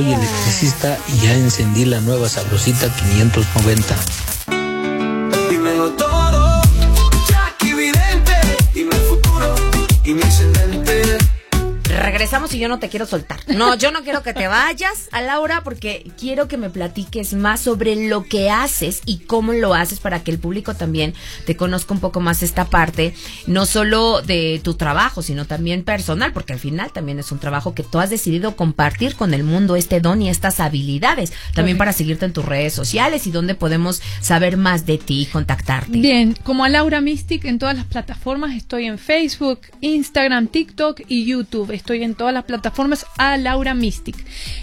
Soy electricista y ya encendí la nueva Sabrosita 590. Dímelo todo, Jackie Vidente, dime el futuro y mi ascendente. Regresamos y yo no te quiero soltar. No, yo no quiero que te vayas, a Laura, porque quiero que me platiques más sobre lo que haces y cómo lo haces para que el público también te conozca un poco más esta parte, no solo de tu trabajo, sino también personal, porque al final también es un trabajo que tú has decidido compartir con el mundo, este don y estas habilidades, también para seguirte en tus redes sociales y donde podemos saber más de ti y contactarte. Bien, como a Laura Mystic en todas las plataformas, estoy en Facebook, Instagram, TikTok y YouTube. Estoy en todas las plataformas a Laura Mystic.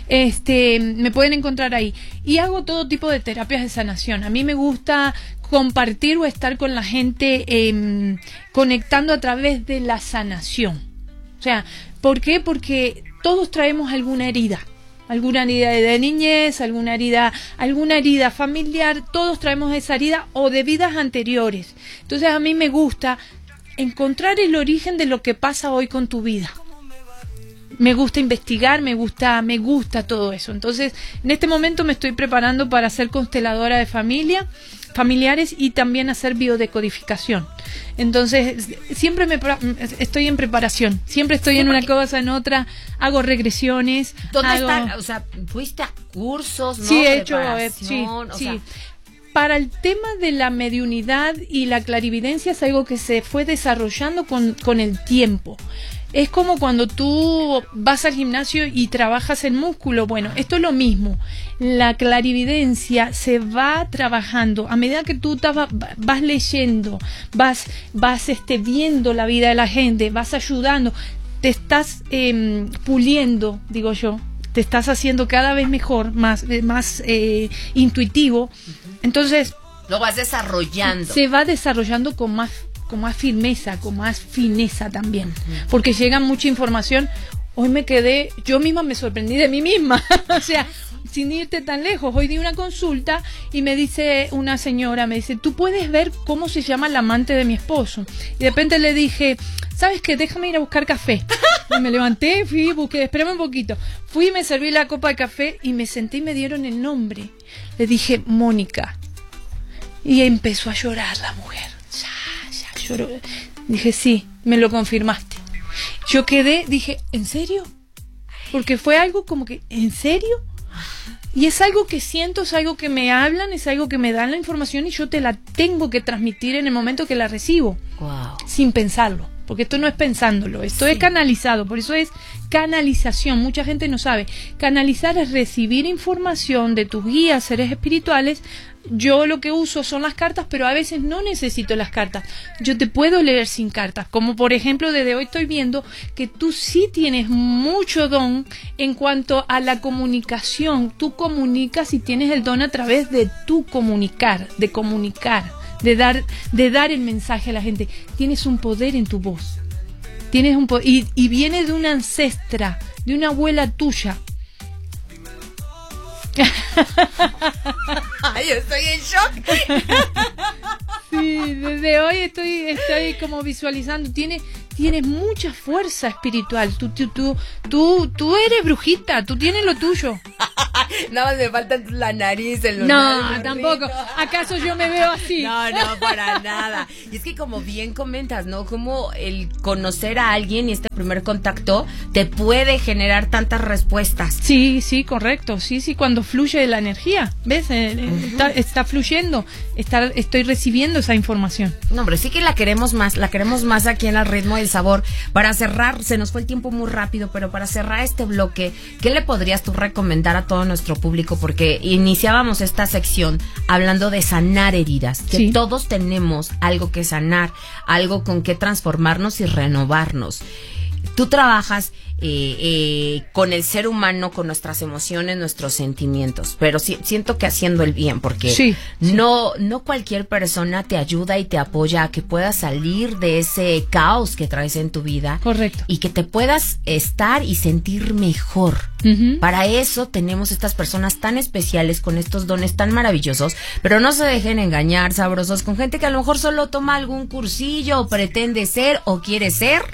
Me pueden encontrar ahí. Y hago todo tipo de terapias de sanación. A mí me gusta compartir o estar con la gente conectando a través de la sanación. O sea, ¿por qué? Porque todos traemos alguna herida de niñez, alguna herida familiar, todos traemos esa herida o de vidas anteriores. Entonces a mí me gusta encontrar el origen de lo que pasa hoy con tu vida. Me gusta investigar, me gusta todo eso. Entonces, en este momento me estoy preparando para ser consteladora de familiares y también hacer biodecodificación. Entonces, siempre estoy en preparación. Siempre estoy en una cosa, en otra. Hago regresiones. ¿Dónde están? O sea, ¿fuiste a cursos? ¿No? Sí, he hecho. Sí. Para el tema de la mediunidad y la clarividencia es algo que se fue desarrollando con el tiempo. Es como cuando tú vas al gimnasio y trabajas el músculo. Bueno, esto es lo mismo. La clarividencia se va trabajando a medida que tú vas leyendo, vas viendo la vida de la gente, vas ayudando, te estás puliendo, digo yo, te estás haciendo cada vez mejor, más intuitivo. Entonces lo vas desarrollando. Se va desarrollando con más firmeza, con más fineza también, porque llega mucha información. Hoy yo misma me sorprendí de mí misma, o sea, sin irte tan lejos. Hoy di una consulta y me dice una señora, ¿tú puedes ver cómo se llama el amante de mi esposo? Y de repente le dije, ¿sabes qué? Déjame ir a buscar café. Y me levanté, busqué, espérame un poquito. Fui, me serví la copa de café y me senté y me dieron el nombre. Le dije, Mónica. Y empezó a llorar la mujer. Lloró. Dije, sí, me lo confirmaste. Yo dije, ¿en serio? Porque fue algo como que, ¿en serio? Y es algo que siento, es algo que me hablan, es algo que me dan la información y yo te la tengo que transmitir en el momento que la recibo. Wow. Sin pensarlo. Porque esto no es pensándolo, esto es canalizado, por eso es canalización. Mucha gente no sabe. Canalizar es recibir información de tus guías, seres espirituales. Yo lo que uso son las cartas, pero a veces no necesito las cartas. Yo te puedo leer sin cartas, como por ejemplo desde hoy estoy viendo que tú sí tienes mucho don en cuanto a la comunicación. Tú comunicas y tienes el don a través de tu comunicar, de dar el mensaje a la gente. Tienes un poder en tu voz. Tienes un y viene de una ancestra, de una abuela tuya. Ay, yo estoy en shock. Sí, desde hoy estoy como visualizando. Tienes mucha fuerza espiritual. Tú eres brujita, tú tienes lo tuyo. Nada más me falta la nariz, el No, lunar, tampoco. rico. ¿Acaso yo me veo así? No, para nada. Y es que como bien comentas, ¿no? Como el conocer a alguien y este primer contacto te puede generar tantas respuestas. Sí, correcto. Sí, cuando fluye la energía, ¿ves? Está fluyendo, estoy recibiendo esa información. No, hombre, sí que la queremos más aquí en Al Ritmo del Sabor. Para cerrar, se nos fue el tiempo muy rápido, pero para cerrar este bloque, ¿qué le podrías tú recomendar a todo nuestro público? Porque iniciábamos esta sección hablando de sanar heridas, que todos tenemos algo que sanar, algo con que transformarnos y renovarnos. Tú trabajas con el ser humano, con nuestras emociones, nuestros sentimientos, pero siento que haciendo el bien, porque no cualquier persona te ayuda y te apoya a que puedas salir de ese caos que traes en tu vida. Correcto. Y que te puedas estar y sentir mejor. Uh-huh. Para eso tenemos estas personas tan especiales con estos dones tan maravillosos, pero no se dejen engañar, sabrosos, con gente que a lo mejor solo toma algún cursillo o pretende ser o quiere ser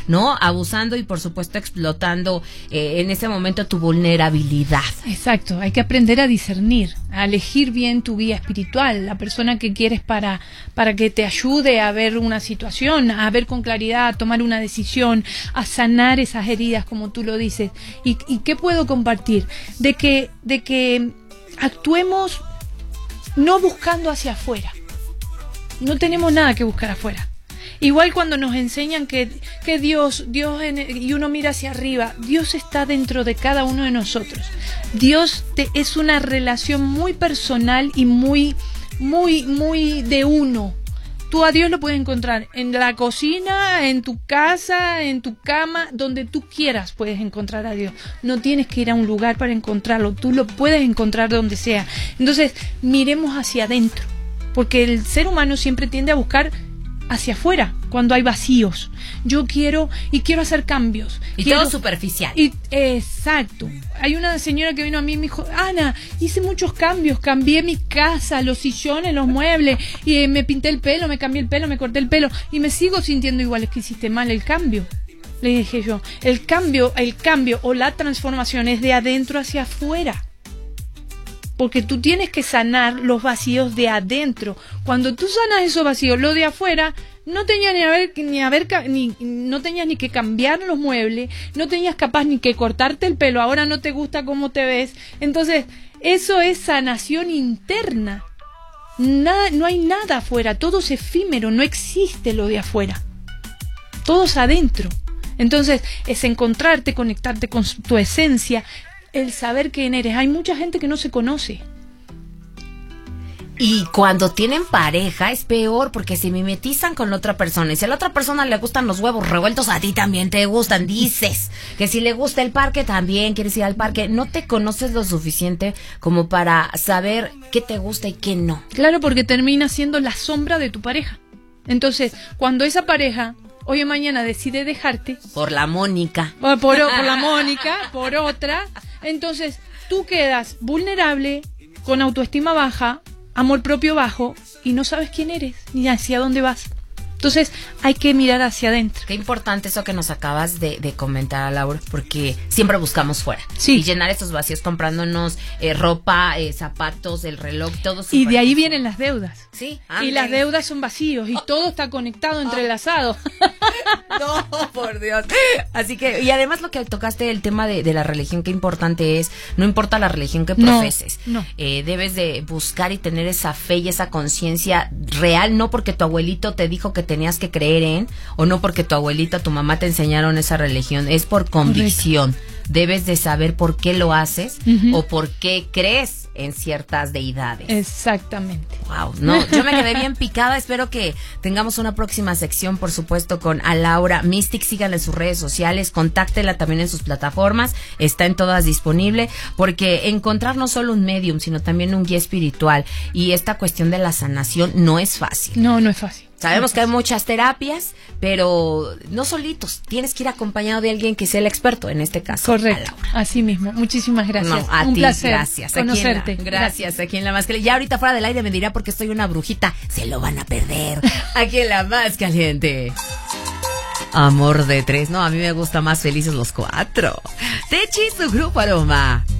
¿no? Abusando y por supuesto explotando en ese momento tu vulnerabilidad. Exacto, hay que aprender a discernir, a elegir bien tu guía espiritual, la persona que quieres para que te ayude a ver una situación, a ver con claridad, a tomar una decisión, a sanar esas heridas, como tú lo dices. ¿Y qué puedo compartir? De que actuemos no buscando hacia afuera. No tenemos nada que buscar afuera. Igual cuando nos enseñan que Dios y uno mira hacia arriba, Dios está dentro de cada uno de nosotros. Dios es una relación muy personal y muy, muy, muy de uno. Tú a Dios lo puedes encontrar en la cocina, en tu casa, en tu cama, donde tú quieras puedes encontrar a Dios. No tienes que ir a un lugar para encontrarlo, tú lo puedes encontrar donde sea. Entonces, miremos hacia adentro, porque el ser humano siempre tiende a buscar hacia afuera cuando hay vacíos. Yo quiero hacer cambios. Todo superficial. Exacto. Hay una señora que vino a mí y me dijo: Ana, hice muchos cambios, cambié mi casa, los sillones, los muebles, y me pinté el pelo, me cambié el pelo, me corté el pelo y me sigo sintiendo igual. Es que hiciste mal el cambio. Le dije yo, el cambio o la transformación es de adentro hacia afuera. Porque tú tienes que sanar los vacíos de adentro. Cuando tú sanas esos vacíos, lo de afuera, no tenías no tenías ni que cambiar los muebles, no tenías capaz ni que cortarte el pelo, ahora no te gusta cómo te ves. Entonces, eso es sanación interna. No hay nada afuera, todo es efímero, no existe lo de afuera. Todo es adentro. Entonces, es encontrarte, conectarte con tu esencia, el saber quién eres. Hay mucha gente que no se conoce. Y cuando tienen pareja es peor, porque se mimetizan con la otra persona. Y si a la otra persona le gustan los huevos revueltos, a ti también te gustan. Dices que si le gusta el parque, también quieres ir al parque. No te conoces lo suficiente como para saber qué te gusta y qué no. Claro, porque termina siendo la sombra de tu pareja. Entonces, cuando esa pareja hoy o mañana decide dejarte por la Mónica, por la Mónica, por otra, entonces tú quedas vulnerable, con autoestima baja, amor propio bajo, y no sabes quién eres ni hacia dónde vas. Entonces hay que mirar hacia adentro. Qué importante eso que nos acabas de comentar, Laura, porque siempre buscamos fuera. Sí. Y llenar esos vacíos comprándonos ropa, zapatos, el reloj, todo. Y de ahí vienen las deudas. Sí. Y las deudas son vacíos y todo está conectado, entrelazado. No, por Dios. Así que, y además lo que tocaste, el tema de la religión, qué importante es, no importa la religión que profeses. No. Debes de buscar y tener esa fe y esa conciencia real, no porque tu abuelito te dijo que tenías que creer en, o no porque tu abuelita, tu mamá te enseñaron esa religión, es por convicción. Correcto. Debes de saber por qué lo haces o por qué crees en ciertas deidades. Exactamente. Wow, no, yo me quedé bien picada. Espero que tengamos una próxima sección, por supuesto, con Laura Mystic. Síganla en sus redes sociales, contáctela también en sus plataformas, está en todas disponible, porque encontrar no solo un medium, sino también un guía espiritual, y esta cuestión de la sanación no es fácil. No es fácil. Sabemos que hay muchas terapias, pero no solitos. Tienes que ir acompañado de alguien que sea el experto, en este caso. Correcto. Así mismo. Muchísimas gracias. No, a un ti, placer gracias. conocerte. Gracias. Aquí en La Más Caliente. Ya ahorita fuera del aire me dirá porque estoy una brujita. Se lo van a perder. Aquí en La Más Caliente. Amor de tres. No, a mí me gusta más Felices los Cuatro. Techi, su grupo Aroma.